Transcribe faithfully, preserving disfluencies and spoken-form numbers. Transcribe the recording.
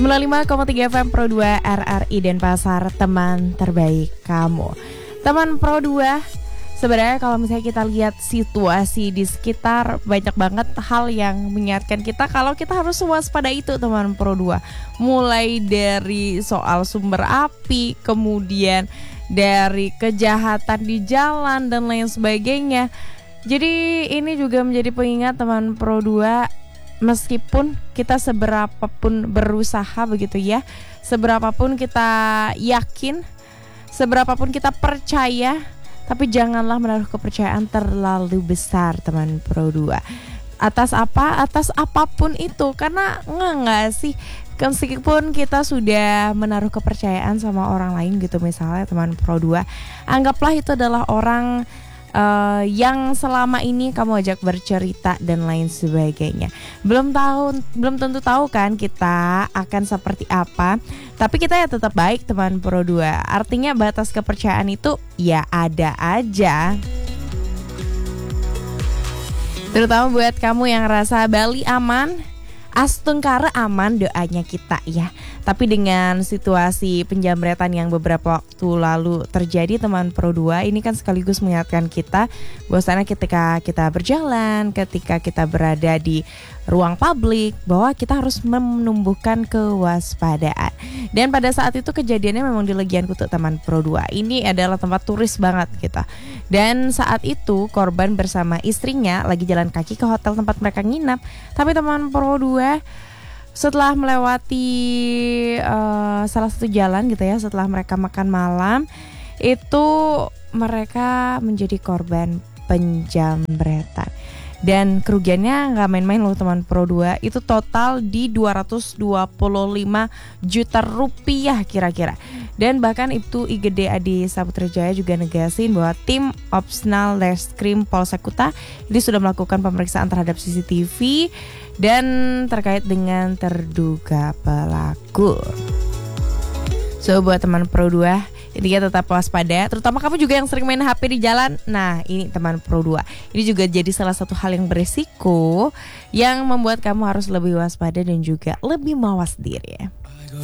sembilan puluh lima koma tiga F M Pro dua R R I Denpasar, teman terbaik kamu. Teman Pro dua, sebenarnya kalau misalnya kita lihat situasi di sekitar, banyak banget hal yang mengingatkan kita kalau kita harus waspada itu, teman Pro dua. Mulai dari soal sumber api, kemudian dari kejahatan di jalan dan lain sebagainya. Jadi ini juga menjadi pengingat teman Pro dua, meskipun kita seberapapun berusaha begitu ya, seberapapun kita yakin, seberapapun kita percaya, tapi janganlah menaruh kepercayaan terlalu besar teman Pro dua. Atas apa? Atas apapun itu. Karena enggak enggak sih, meskipun kita sudah menaruh kepercayaan sama orang lain gitu, misalnya teman Pro dua, anggaplah itu adalah orang Uh, yang selama ini kamu ajak bercerita dan lain sebagainya. Belum tahu, belum tentu tahu kan kita akan seperti apa, tapi kita ya tetap baik teman Pro dua. Artinya batas kepercayaan itu ya ada aja. Terutama buat kamu yang rasa Bali aman, Astungkara aman, doanya kita ya. Tapi dengan situasi penjamretan yang beberapa waktu lalu terjadi teman Pro dua, ini kan sekaligus mengingatkan kita bahwasanya ketika kita berjalan, ketika kita berada di ruang publik, bahwa kita harus menumbuhkan kewaspadaan. Dan pada saat itu kejadiannya memang di Legian Kutu teman Pro dua. Ini adalah tempat turis banget kita. Dan saat itu korban bersama istrinya lagi jalan kaki ke hotel tempat mereka nginap. Tapi teman Pro dua, setelah melewati uh, salah satu jalan gitu ya, setelah mereka makan malam, itu mereka menjadi korban penjamretan. Dan kerugiannya gak main-main loh teman Pro dua, itu total di dua ratus dua puluh lima juta rupiah kira-kira. Dan bahkan itu I G D Adi Saputrajaya juga negasin bahwa tim Opsnal Reskrim Polsek Kuta ini sudah melakukan pemeriksaan terhadap C C T V dan terkait dengan terduga pelaku. So buat teman Pro dua, intinya tetap waspada, terutama kamu juga yang sering main H P di jalan. Nah ini teman Pro dua, ini juga jadi salah satu hal yang berisiko yang membuat kamu harus lebih waspada dan juga lebih mawas diri ya.